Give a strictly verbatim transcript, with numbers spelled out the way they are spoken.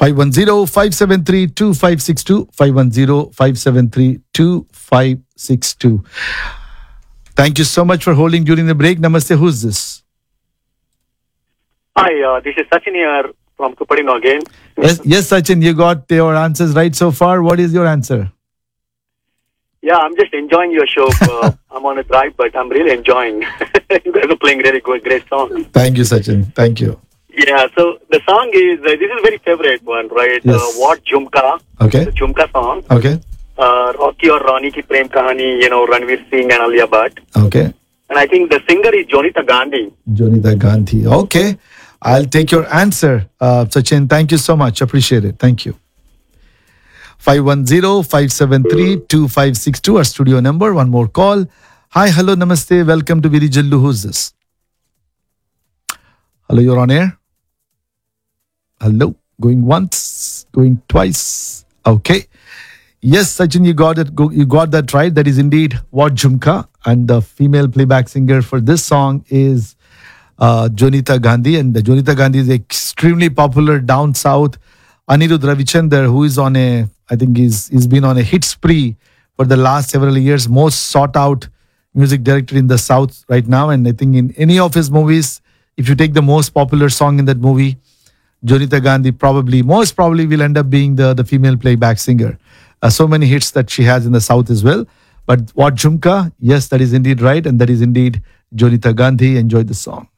five one zero, five seven three, two five six two. five one zero, five seven three, two five six two. Thank you so much for holding during the break. Namaste. Who's this? Hi, uh, this is Sachin here from Kupadino again. Yes, yes, Sachin, you got your answers right so far. What is your answer? Yeah, I'm just enjoying your show. Uh, I'm on a drive, but I'm really enjoying. You guys are playing really good, great songs. Thank you, Sachin. Thank you. Yeah, so the song is, uh, this is very favorite one, right? Yes. Uh, What Jhumka. Okay. The Jhumka song. Okay. Uh, Rocky or Ronnie ki Prem Kahani, you know, Ranveer Singh and Alia Bhatt. Okay. And I think the singer is Jonita Gandhi. Jonita Gandhi. Okay. I'll take your answer, uh, Sachin. Thank you so much. Appreciate it. Thank you. five one zero, five seven three, two five six two, our studio number. One more call. Hi, hello, namaste. Welcome to Viri Jallu. Who's this? Hello, you're on air. Hello. Going once, going twice. Okay. Yes, Sachin, you got it. Go- You got that right. That is indeed What Jhumka. And the female playback singer for this song is uh, Jonita Gandhi. And the Jonita Gandhi is extremely popular down south. Anirudh Ravichandar, who is on a, I think he's, he's been on a hit spree for the last several years. Most sought out music director in the south right now. And I think in any of his movies, if you take the most popular song in that movie, Jonita Gandhi probably, most probably will end up being the, the female playback singer. Uh, so many hits that she has in the south as well. But What Jhumka, yes, that is indeed right. And that is indeed Jonita Gandhi. Enjoy the song.